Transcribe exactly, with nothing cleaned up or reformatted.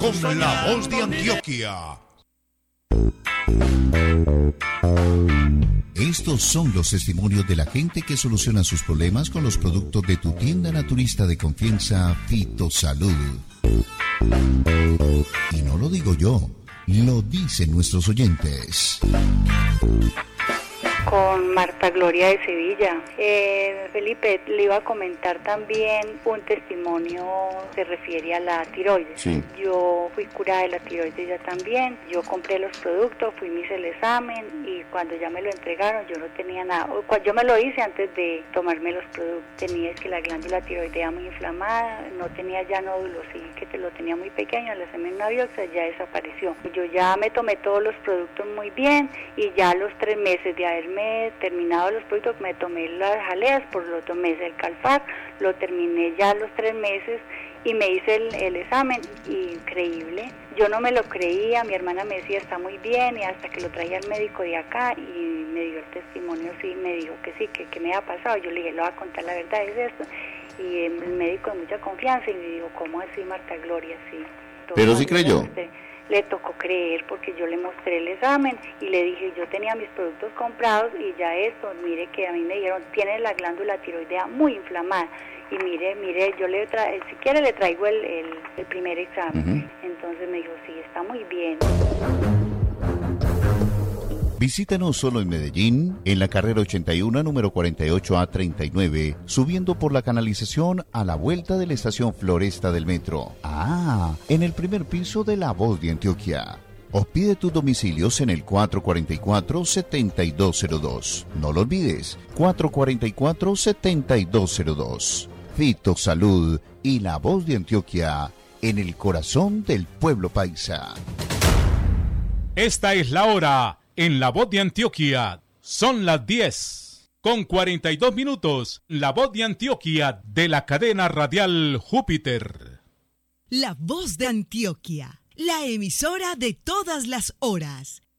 con la voz de Antioquia. Estos son los testimonios de la gente que soluciona sus problemas con los productos de tu tienda naturista de confianza, Fitosalud. Y no lo digo yo, lo dicen nuestros oyentes. Con Marta Gloria de Sevilla. Eh, Felipe, le iba a comentar también un testimonio que se refiere a la tiroides. Sí. Yo fui curada de la tiroides ya también. Yo compré los productos, fui, me hice el examen y cuando ya me lo entregaron yo no tenía nada. Yo me lo hice antes de tomarme los productos. Tenía que la glándula tiroidea muy inflamada, no tenía ya nódulos, sí que te lo tenía muy pequeño, le haceme una biopsia, ya desapareció. Yo ya me tomé todos los productos muy bien y ya a los tres meses de haberme terminado los productos, me tomé las jaleas por los dos meses, el Calfar, lo terminé ya a los tres meses y me hice el, el examen, increíble. Yo no me lo creía, mi hermana me decía está muy bien y hasta que lo traía al médico de acá y me dio el testimonio, sí, me dijo que sí, que, que me había pasado. Yo le dije, le voy a contar la verdad, es esto. Y el médico de mucha confianza y me dijo, ¿cómo así, Marta Gloria? Sí. Pero sí creyó. Le tocó creer porque yo le mostré el examen y le dije, yo tenía mis productos comprados y ya esto, mire que a mí me dijeron, tiene la glándula tiroidea muy inflamada y mire, mire, yo le tra si quiere le traigo el, el, el primer examen. Uh-huh. Entonces me dijo, sí, está muy bien. Visítanos solo en Medellín, en la carrera ochenta y uno, número cuarenta y ocho A treinta y nueve, subiendo por la canalización a la vuelta de la estación Floresta del metro. Ah, en el primer piso de La Voz de Antioquia. O pide tus domicilios en el cuatro cuatro cuatro, siete dos cero dos. No lo olvides, cuatro cuatro cuatro, siete dos cero dos. Fitosalud y La Voz de Antioquia, en el corazón del pueblo paisa. Esta es la hora. En La Voz de Antioquia son las diez con cuarenta y dos minutos. La Voz de Antioquia de la cadena radial Júpiter. La Voz de Antioquia, la emisora de todas las horas.